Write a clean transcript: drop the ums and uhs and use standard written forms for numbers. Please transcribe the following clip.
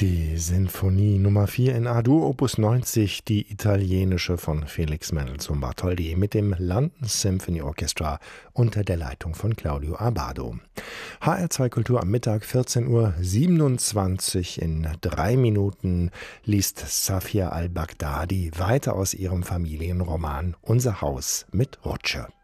Die Sinfonie Nummer 4 in A-Dur, Opus 90, die italienische von Felix Mendelssohn Bartholdy mit dem London Symphony Orchestra unter der Leitung von Claudio Abbado. HR2 Kultur am Mittag, 14:27 Uhr. In 3 Minuten liest Safia al-Baghdadi weiter aus ihrem Familienroman Unser Haus mit Rutsche.